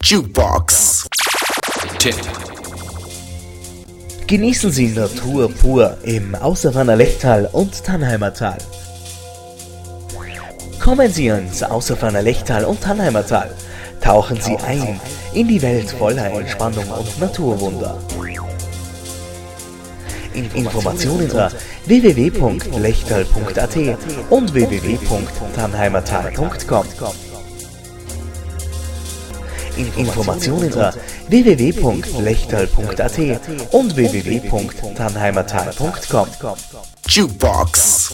Jukebox Tipp. Genießen Sie Natur pur im Außerfanner Lechtal und Tannheimer Tal. Kommen Sie ins Außerfanner Lechtal und Tannheimer Tal. Tauchen Sie ein in die Welt voller Entspannung und Naturwunder. Informationen unter www.lechtal.at und www.tannheimertal.com. Informationen unter www.lechtal.at und www.tannheimertal.com. Jukebox